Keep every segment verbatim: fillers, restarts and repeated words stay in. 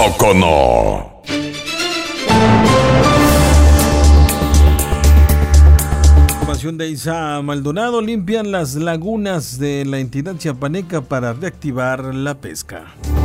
Ocono. Información de Isa Maldonado: limpian las lagunas de la entidad chiapaneca para reactivar la pesca.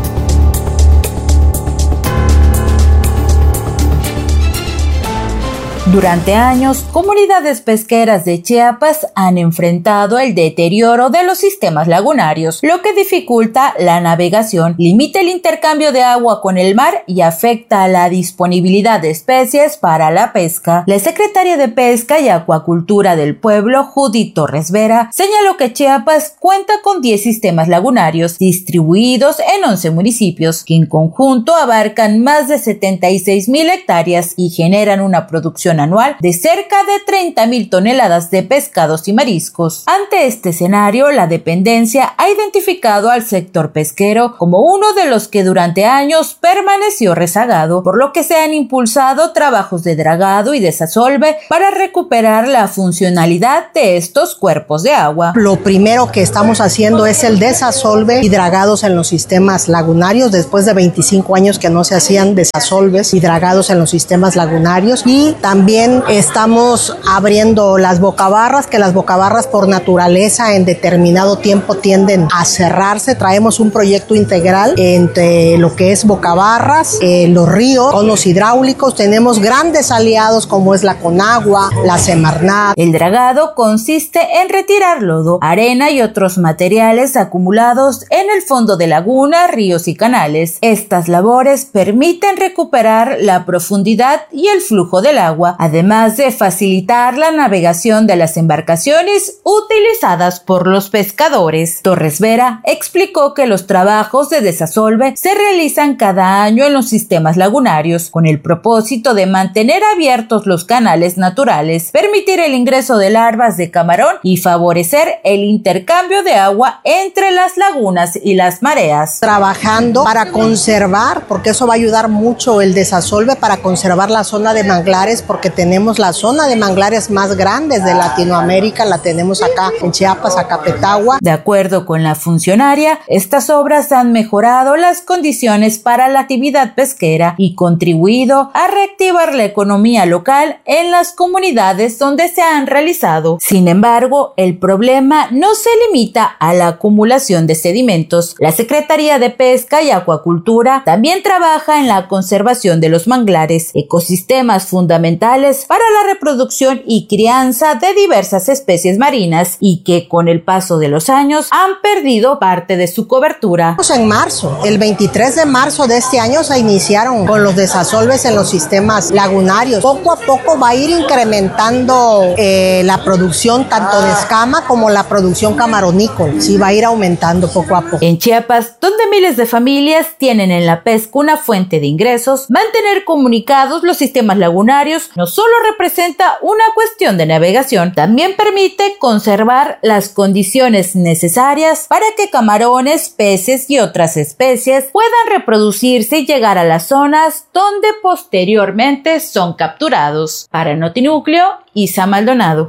Durante años, comunidades pesqueras de Chiapas han enfrentado el deterioro de los sistemas lagunarios, lo que dificulta la navegación, limita el intercambio de agua con el mar y afecta a la disponibilidad de especies para la pesca. La secretaria de Pesca y Acuacultura del pueblo, Judith Torres Vera, señaló que Chiapas cuenta con diez sistemas lagunarios distribuidos en once municipios, que en conjunto abarcan más de setenta y seis mil hectáreas y generan una producción anual de cerca de treinta mil toneladas de pescados y mariscos. Ante este escenario, la dependencia ha identificado al sector pesquero como uno de los que durante años permaneció rezagado, por lo que se han impulsado trabajos de dragado y desasolve para recuperar la funcionalidad de estos cuerpos de agua. Lo primero que estamos haciendo es el desasolve y dragados en los sistemas lagunarios, después de veinticinco años que no se hacían desasolves y dragados en los sistemas lagunarios, y también También estamos abriendo las bocabarras, que las bocabarras por naturaleza en determinado tiempo tienden a cerrarse. Traemos un proyecto integral entre lo que es bocabarras, eh, los ríos, conos hidráulicos. Tenemos grandes aliados como es la Conagua, la Semarnat. El dragado consiste en retirar lodo, arena y otros materiales acumulados en el fondo de lagunas, ríos y canales. Estas labores permiten recuperar la profundidad y el flujo del agua, además de facilitar la navegación de las embarcaciones utilizadas por los pescadores. Torres Vera explicó que los trabajos de desasolve se realizan cada año en los sistemas lagunarios con el propósito de mantener abiertos los canales naturales, permitir el ingreso de larvas de camarón y favorecer el intercambio de agua entre las lagunas y las mareas. Trabajando para conservar, porque eso va a ayudar mucho el desasolve, para conservar la zona de manglares, porque tenemos la zona de manglares más grandes de Latinoamérica, la tenemos acá en Chiapas, Acapetagua. De acuerdo con la funcionaria, estas obras han mejorado las condiciones para la actividad pesquera y contribuido a reactivar la economía local en las comunidades donde se han realizado. Sin embargo, el problema no se limita a la acumulación de sedimentos. La Secretaría de Pesca y Acuacultura también trabaja en la conservación de los manglares, ecosistemas fundamentales para la reproducción y crianza de diversas especies marinas y que con el paso de los años han perdido parte de su cobertura. En marzo, el veintitrés de marzo de este año se iniciaron con los desasolves en los sistemas lagunarios. Poco a poco va a ir incrementando eh, la producción tanto de escama como la producción camaronícola. Sí, va a ir aumentando poco a poco. En Chiapas, donde miles de familias tienen en la pesca una fuente de ingresos, mantener comunicados los sistemas lagunarios no solo representa una cuestión de navegación, también permite conservar las condiciones necesarias para que camarones, peces y otras especies puedan reproducirse y llegar a las zonas donde posteriormente son capturados. Para Notinúcleo, Isa Maldonado.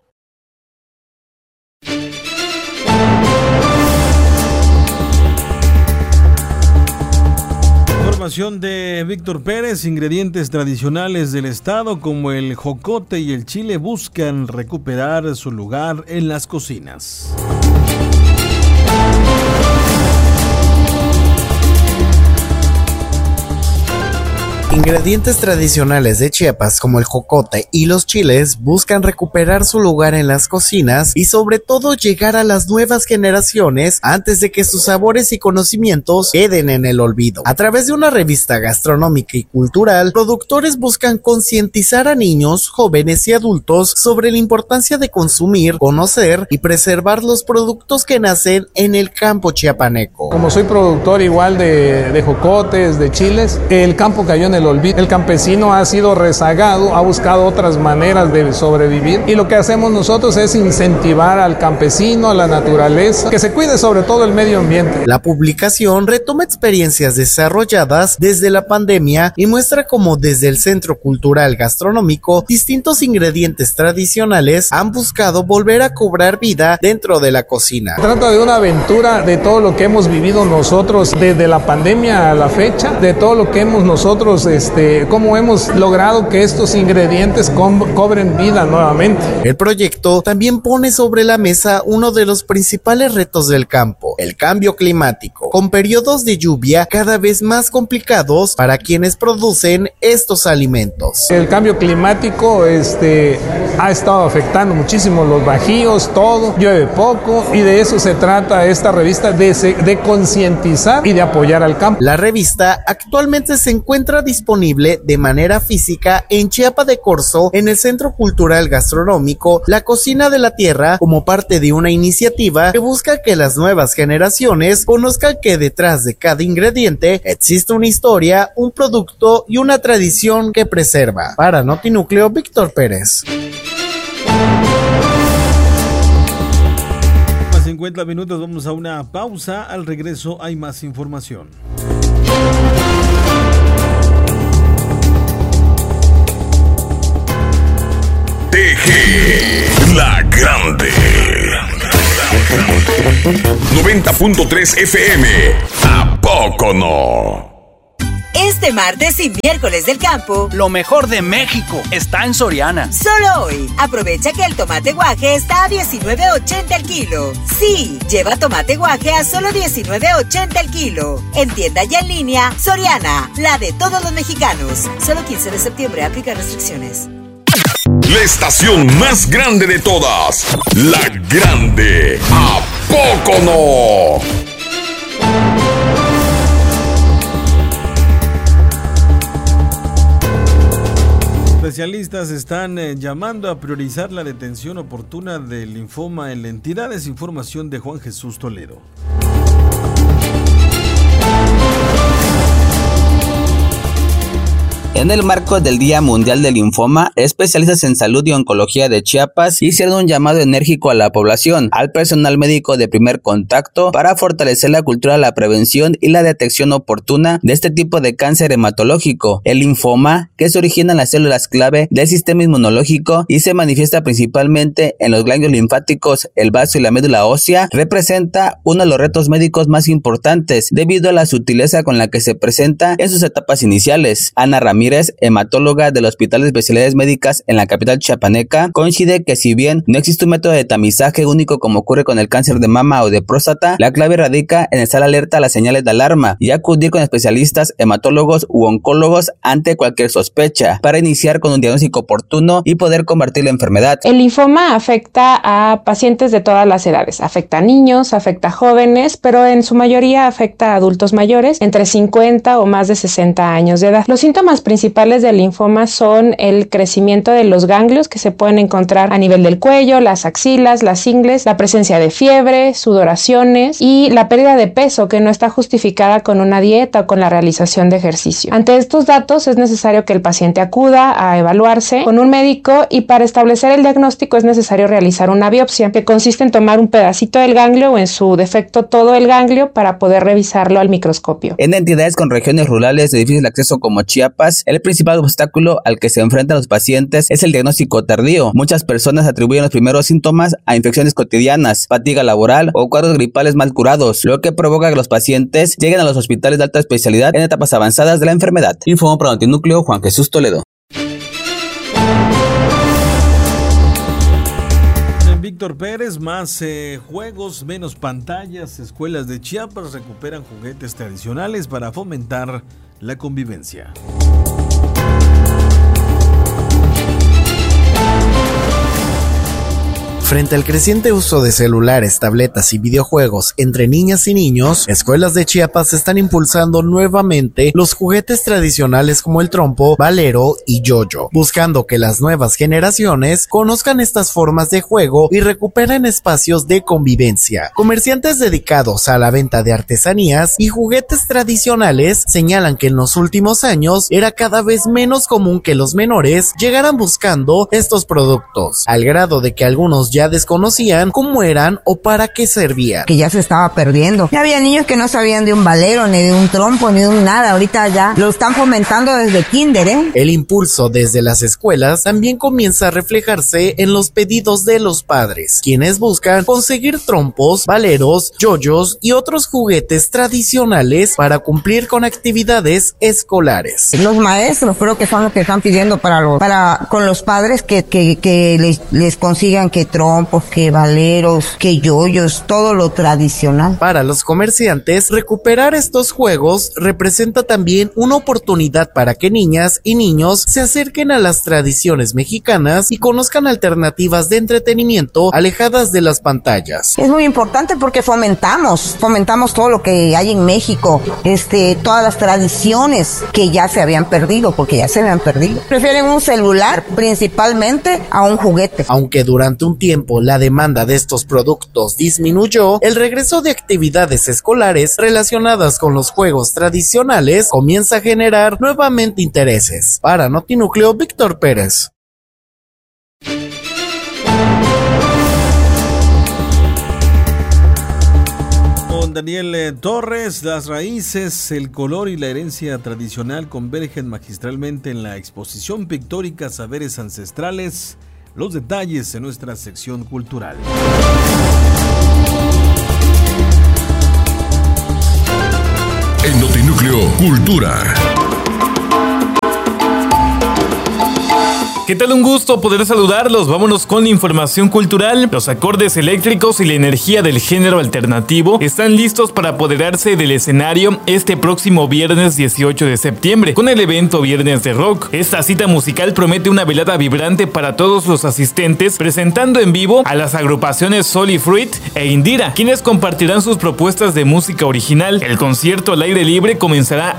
Información de Víctor Pérez: ingredientes tradicionales del estado como el jocote y el chile buscan recuperar su lugar en las cocinas. Ingredientes tradicionales de Chiapas como el jocote y los chiles buscan recuperar su lugar en las cocinas y sobre todo llegar a las nuevas generaciones antes de que sus sabores y conocimientos queden en el olvido. A través de una revista gastronómica y cultural, productores buscan concientizar a niños, jóvenes y adultos sobre la importancia de consumir, conocer y preservar los productos que nacen en el campo chiapaneco. Como soy productor igual de, de jocotes, de chiles, el campo cayó en el el olvido. El campesino ha sido rezagado, ha buscado otras maneras de sobrevivir y lo que hacemos nosotros es incentivar al campesino, a la naturaleza, que se cuide sobre todo el medio ambiente. La publicación retoma experiencias desarrolladas desde la pandemia y muestra cómo desde el Centro Cultural Gastronómico distintos ingredientes tradicionales han buscado volver a cobrar vida dentro de la cocina. Trata de una aventura de todo lo que hemos vivido nosotros desde la pandemia a la fecha, de todo lo que hemos nosotros, este, cómo hemos logrado que estos ingredientes co- cobren vida nuevamente. El proyecto también pone sobre la mesa uno de los principales retos del campo, el cambio climático, con periodos de lluvia cada vez más complicados para quienes producen estos alimentos. El cambio climático este, ha estado afectando muchísimo los bajíos, todo, llueve poco y de eso se trata esta revista, de, de concientizar y de apoyar al campo. La revista actualmente se encuentra disponible de manera física en Chiapa de Corzo, en el Centro Cultural Gastronómico La Cocina de la Tierra, como parte de una iniciativa que busca que las nuevas generaciones conozcan que detrás de cada ingrediente existe una historia, un producto y una tradición que preserva. Para Notinúcleo, Víctor Pérez. cincuenta minutos, vamos a una pausa. Al regreso hay más información. T G La Grande noventa punto tres F M. ¿A poco no? Este martes y miércoles del campo, lo mejor de México está en Soriana. Solo hoy, aprovecha que el tomate guaje está a diecinueve ochenta el kilo. Sí, lleva tomate guaje a solo diecinueve ochenta el kilo. En tienda y en línea, Soriana, la de todos los mexicanos. Solo quince de septiembre, aplica restricciones. La estación más grande de todas, La Grande. ¿A poco no? Especialistas están eh, llamando a priorizar la detención oportuna del linfoma en la entidad. Es información de Juan Jesús Toledo. En el marco del Día Mundial del Linfoma, especialistas en salud y oncología de Chiapas hicieron un llamado enérgico a la población, al personal médico de primer contacto, para fortalecer la cultura de la prevención y la detección oportuna de este tipo de cáncer hematológico. El linfoma, que se origina en las células clave del sistema inmunológico y se manifiesta principalmente en los ganglios linfáticos, el vaso y la médula ósea, representa uno de los retos médicos más importantes debido a la sutileza con la que se presenta en sus etapas iniciales. Ana Ramírez, hematóloga del Hospital de Especialidades Médicas en la capital chiapaneca, coincide que si bien no existe un método de tamizaje único como ocurre con el cáncer de mama o de próstata, la clave radica en estar alerta a las señales de alarma y acudir con especialistas, hematólogos u oncólogos ante cualquier sospecha para iniciar con un diagnóstico oportuno y poder combatir la enfermedad. El linfoma afecta a pacientes de todas las edades, afecta a niños, afecta a jóvenes, pero en su mayoría afecta a adultos mayores entre cincuenta o más de sesenta años de edad. Los síntomas principales del linfoma son el crecimiento de los ganglios que se pueden encontrar a nivel del cuello, las axilas, las ingles, la presencia de fiebre, sudoraciones y la pérdida de peso que no está justificada con una dieta o con la realización de ejercicio. Ante estos datos es necesario que el paciente acuda a evaluarse con un médico y para establecer el diagnóstico es necesario realizar una biopsia que consiste en tomar un pedacito del ganglio o en su defecto todo el ganglio para poder revisarlo al microscopio. En entidades con regiones rurales de difícil acceso como Chiapas, el principal obstáculo al que se enfrentan los pacientes es el diagnóstico tardío. Muchas personas atribuyen los primeros síntomas a infecciones cotidianas, fatiga laboral o cuadros gripales mal curados, lo que provoca que los pacientes lleguen a los hospitales de alta especialidad en etapas avanzadas de la enfermedad. Informó para Notinúcleo Juan Jesús Toledo. Víctor Pérez, más eh, juegos, menos pantallas. Escuelas de Chiapas recuperan juguetes tradicionales para fomentar la convivencia. Frente al creciente uso de celulares, tabletas y videojuegos entre niñas y niños, escuelas de Chiapas están impulsando nuevamente los juguetes tradicionales como el trompo, valero y yoyo, buscando que las nuevas generaciones conozcan estas formas de juego y recuperen espacios de convivencia. Comerciantes dedicados a la venta de artesanías y juguetes tradicionales señalan que en los últimos años era cada vez menos común que los menores llegaran buscando estos productos, al grado de que algunos ya desconocían cómo eran o para qué servían. Que ya se estaba perdiendo. Ya había niños que no sabían de un valero, ni de un trompo, ni de un nada. Ahorita ya lo están fomentando desde kinder, ¿eh? El impulso desde las escuelas también comienza a reflejarse en los pedidos de los padres, quienes buscan conseguir trompos, valeros, yoyos y otros juguetes tradicionales para cumplir con actividades escolares. Los maestros creo que son los que están pidiendo para los, para con los padres que, que, que les, les consigan que trompos, que valeros, que yoyos, todo lo tradicional. Para los comerciantes, recuperar estos juegos representa también una oportunidad para que niñas y niños se acerquen a las tradiciones mexicanas y conozcan alternativas de entretenimiento alejadas de las pantallas. Es muy importante porque fomentamos, fomentamos todo lo que hay en México, este, todas las tradiciones que ya se habían perdido, porque ya se habían perdido. Prefieren un celular principalmente a un juguete. Aunque durante un tiempo la demanda de estos productos disminuyó, el regreso de actividades escolares relacionadas con los juegos tradicionales comienza a generar nuevamente intereses. Para Notinúcleo, Víctor Pérez. Con Daniel Torres, las raíces, el color y la herencia tradicional convergen magistralmente en la exposición pictórica Saberes Ancestrales. Los detalles en nuestra sección cultural. En Notinúcleo, Cultura. ¿Qué tal? Un gusto poder saludarlos. Vámonos con información cultural. Los acordes eléctricos y la energía del género alternativo están listos para apoderarse del escenario este próximo viernes dieciocho de septiembre con el evento Viernes de Rock. Esta cita musical promete una velada vibrante para todos los asistentes, presentando en vivo a las agrupaciones Sol y Fruit e Indira, quienes compartirán sus propuestas de música original. El concierto al aire libre comenzará